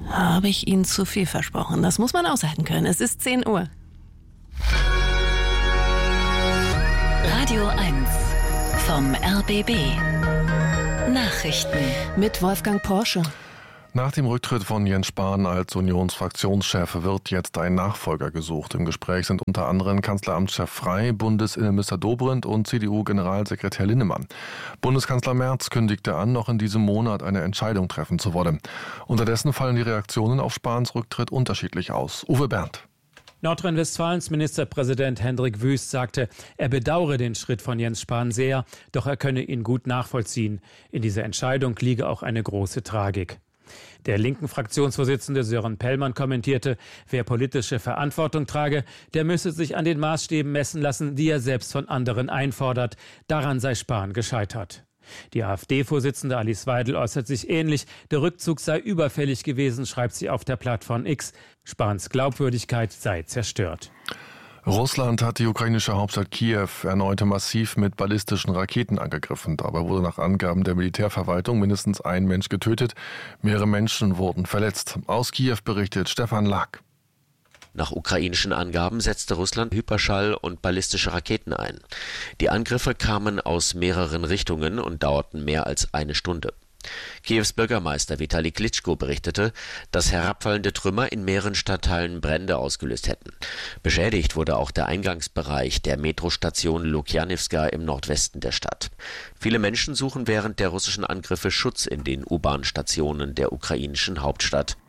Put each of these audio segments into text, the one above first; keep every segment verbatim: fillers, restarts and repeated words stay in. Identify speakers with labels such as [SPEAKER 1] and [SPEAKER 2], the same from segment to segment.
[SPEAKER 1] Habe ich Ihnen zu viel versprochen? Das muss man aushalten können. Es ist zehn Uhr.
[SPEAKER 2] Radio eins vom R B B. Nachrichten
[SPEAKER 1] mit Wolfgang Porsche.
[SPEAKER 3] Nach dem Rücktritt von Jens Spahn als Unionsfraktionschef wird jetzt ein Nachfolger gesucht. Im Gespräch sind unter anderem Kanzleramtschef Frey, Bundesinnenminister Dobrindt und C D U-Generalsekretär Linnemann. Bundeskanzler Merz kündigte an, noch in diesem Monat eine Entscheidung treffen zu wollen. Unterdessen fallen die Reaktionen auf Spahns Rücktritt unterschiedlich aus. Uwe Berndt.
[SPEAKER 4] Nordrhein-Westfalens Ministerpräsident Hendrik Wüst sagte, er bedauere den Schritt von Jens Spahn sehr, doch er könne ihn gut nachvollziehen. In dieser Entscheidung liege auch eine große Tragik. Der linken Fraktionsvorsitzende Sören Pellmann kommentierte, wer politische Verantwortung trage, der müsse sich an den Maßstäben messen lassen, die er selbst von anderen einfordert. Daran sei Spahn gescheitert. Die AfD-Vorsitzende Alice Weidel äußert sich ähnlich. Der Rückzug sei überfällig gewesen, schreibt sie auf der Plattform X. Spahns Glaubwürdigkeit sei zerstört.
[SPEAKER 3] Russland hat die ukrainische Hauptstadt Kiew erneut massiv mit ballistischen Raketen angegriffen. Dabei wurde nach Angaben der Militärverwaltung mindestens ein Mensch getötet. Mehrere Menschen wurden verletzt. Aus Kiew berichtet Stefan Lack.
[SPEAKER 5] Nach ukrainischen Angaben setzte Russland Hyperschall- und ballistische Raketen ein. Die Angriffe kamen aus mehreren Richtungen und dauerten mehr als eine Stunde. Kiews Bürgermeister Vitali Klitschko berichtete, dass herabfallende Trümmer in mehreren Stadtteilen Brände ausgelöst hätten. Beschädigt wurde auch der Eingangsbereich der Metrostation Lukjanivska im Nordwesten der Stadt. Viele Menschen suchen während der russischen Angriffe Schutz in den U-Bahn-Stationen der ukrainischen Hauptstadt.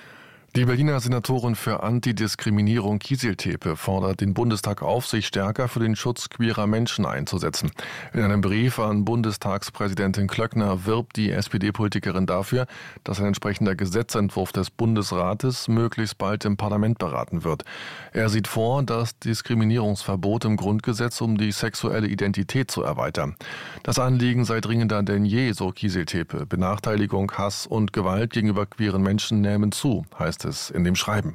[SPEAKER 3] Die Berliner Senatorin für Antidiskriminierung Kiesil Tepe fordert den Bundestag auf, sich stärker für den Schutz queerer Menschen einzusetzen. In einem Brief an Bundestagspräsidentin Klöckner wirbt die S P D-Politikerin dafür, dass ein entsprechender Gesetzentwurf des Bundesrates möglichst bald im Parlament beraten wird. Er sieht vor, das Diskriminierungsverbot im Grundgesetz um die sexuelle Identität zu erweitern. Das Anliegen sei dringender denn je, so Kiesil Tepe. Benachteiligung, Hass und Gewalt gegenüber queeren Menschen nehmen zu, heißt es in dem Schreiben.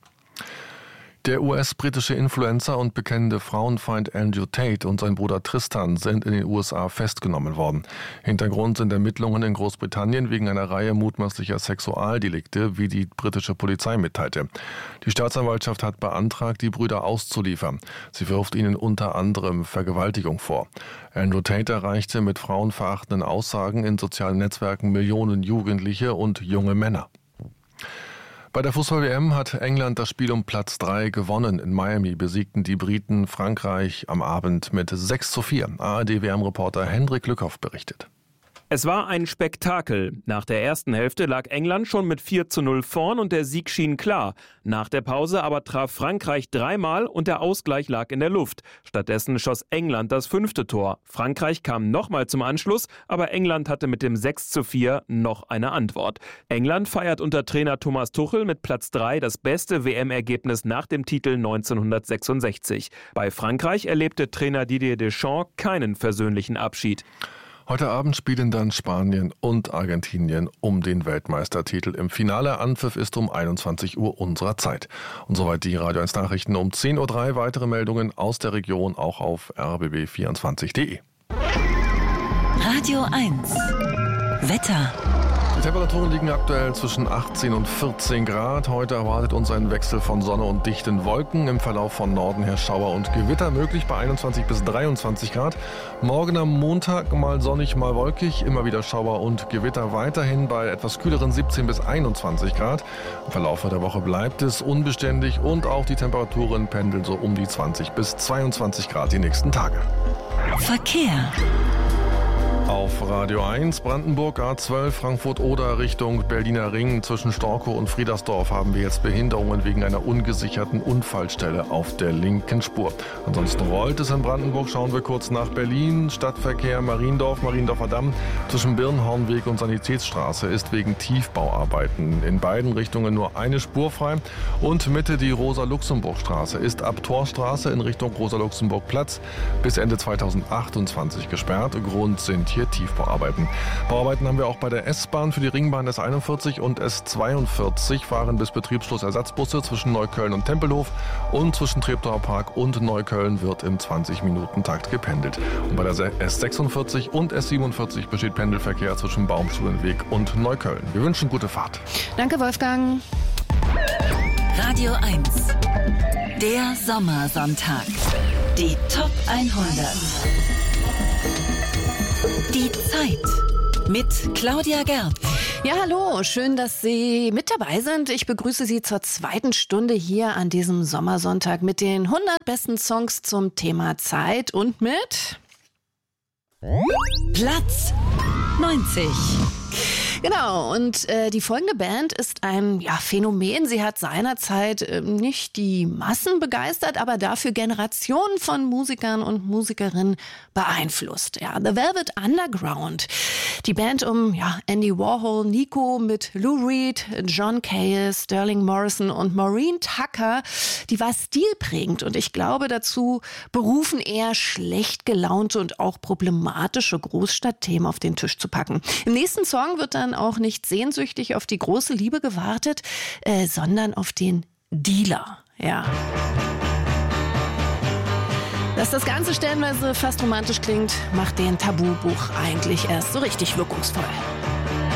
[SPEAKER 3] Der U S-britische Influencer und bekennende Frauenfeind Andrew Tate und sein Bruder Tristan sind in den U S A festgenommen worden. Hintergrund sind Ermittlungen in Großbritannien wegen einer Reihe mutmaßlicher Sexualdelikte, wie die britische Polizei mitteilte. Die Staatsanwaltschaft hat beantragt, die Brüder auszuliefern. Sie wirft ihnen unter anderem Vergewaltigung vor. Andrew Tate erreichte mit frauenverachtenden Aussagen in sozialen Netzwerken Millionen Jugendliche und junge Männer. Bei der Fußball-W M hat England das Spiel um Platz drei gewonnen. In Miami besiegten die Briten Frankreich am Abend mit sechs zu vier. A R D-W M-Reporter Hendrik Lückhoff berichtet.
[SPEAKER 6] Es war ein Spektakel. Nach der ersten Hälfte lag England schon mit vier zu null vorn und der Sieg schien klar. Nach der Pause aber traf Frankreich dreimal und der Ausgleich lag in der Luft. Stattdessen schoss England das fünfte Tor. Frankreich kam nochmal zum Anschluss, aber England hatte mit dem sechs zu vier noch eine Antwort. England feiert unter Trainer Thomas Tuchel mit Platz drei das beste W M-Ergebnis nach dem Titel neunzehnhundertsechsundsechzig. Bei Frankreich erlebte Trainer Didier Deschamps keinen versöhnlichen Abschied.
[SPEAKER 3] Heute Abend spielen dann Spanien und Argentinien um den Weltmeistertitel. Im Finale Anpfiff ist um einundzwanzig Uhr unserer Zeit. Und soweit die Radio eins Nachrichten um zehn Uhr drei. Weitere Meldungen aus der Region auch auf r b b vierundzwanzig punkt de.
[SPEAKER 2] Radio eins Wetter.
[SPEAKER 3] Die Temperaturen liegen aktuell zwischen achtzehn und vierzehn Grad. Heute erwartet uns ein Wechsel von Sonne und dichten Wolken. Im Verlauf von Norden her Schauer und Gewitter möglich bei einundzwanzig bis dreiundzwanzig Grad. Morgen am Montag mal sonnig, mal wolkig. Immer wieder Schauer und Gewitter. Weiterhin bei etwas kühleren siebzehn bis einundzwanzig Grad. Im Verlauf der Woche bleibt es unbeständig und auch die Temperaturen pendeln so um die zwanzig bis zweiundzwanzig Grad die nächsten Tage.
[SPEAKER 2] Verkehr.
[SPEAKER 3] Auf Radio eins, Brandenburg A zwölf, Frankfurt-Oder Richtung Berliner Ring. Zwischen Storkow und Friedersdorf haben wir jetzt Behinderungen wegen einer ungesicherten Unfallstelle auf der linken Spur. Ansonsten rollt es in Brandenburg. Schauen wir kurz nach Berlin. Stadtverkehr Mariendorf, Mariendorfer Damm. Zwischen Birnhornweg und Sanitätsstraße ist wegen Tiefbauarbeiten in beiden Richtungen nur eine Spur frei. Und Mitte die Rosa-Luxemburg-Straße ist ab Torstraße in Richtung Rosa-Luxemburg-Platz bis Ende zweitausendachtundzwanzig gesperrt. Grund sind hier zahlreiche Tiefbauarbeiten. Bauarbeiten haben wir auch bei der S-Bahn. Für die Ringbahn S einundvierzig und S zweiundvierzig fahren bis Betriebsschluss Ersatzbusse zwischen Neukölln und Tempelhof, und zwischen Treptower Park und Neukölln wird im zwanzig-Minuten-Takt gependelt. Und bei der S sechsundvierzig und S siebenundvierzig besteht Pendelverkehr zwischen Baumschulenweg und Neukölln. Wir wünschen gute Fahrt.
[SPEAKER 1] Danke, Wolfgang.
[SPEAKER 2] Radio eins. Der Sommersonntag. Die Top hundert. Die Zeit mit Claudia Gerb.
[SPEAKER 1] Ja, hallo, schön, dass Sie mit dabei sind. Ich begrüße Sie zur zweiten Stunde hier an diesem Sommersonntag mit den hundert besten Songs zum Thema Zeit und mit
[SPEAKER 2] Platz neunzig.
[SPEAKER 1] Genau, und äh, die folgende Band ist ein ja, Phänomen. Sie hat seinerzeit äh, nicht die Massen begeistert, aber dafür Generationen von Musikern und Musikerinnen beeinflusst. Ja, The Velvet Underground. Die Band um ja, Andy Warhol, Nico mit Lou Reed, John Cale, Sterling Morrison und Maureen Tucker, die war stilprägend und ich glaube dazu berufen, eher schlecht gelaunte und auch problematische Großstadtthemen auf den Tisch zu packen. Im nächsten Song wird dann auch nicht sehnsüchtig auf die große Liebe gewartet, äh, sondern auf den Dealer. Ja. Dass das Ganze stellenweise fast romantisch klingt, macht den Tabubuch eigentlich erst so richtig wirkungsvoll.